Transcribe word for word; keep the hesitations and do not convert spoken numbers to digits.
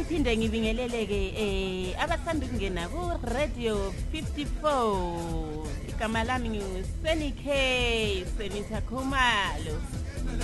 angiphinde ngibingeleleke eh abathanda ukungena ku Radio fifty-four igama lami ngu Seni K Senitha Khumalo.